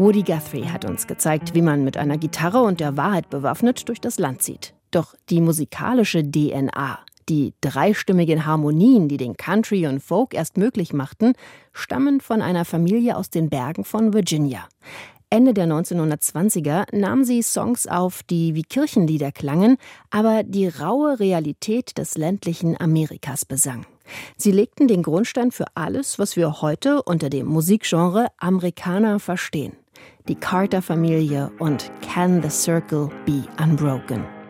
Woody Guthrie hat uns gezeigt, wie man mit einer Gitarre und der Wahrheit bewaffnet durch das Land zieht. Doch die musikalische DNA, die dreistimmigen Harmonien, die den Country und Folk erst möglich machten, stammen von einer Familie aus den Bergen von Virginia. Ende der 1920er nahmen sie Songs auf, die wie Kirchenlieder klangen, aber die raue Realität des ländlichen Amerikas besangen. Sie legten den Grundstein für alles, was wir heute unter dem Musikgenre Amerikaner verstehen. Die Carter-Familie und Can the Circle Be Unbroken?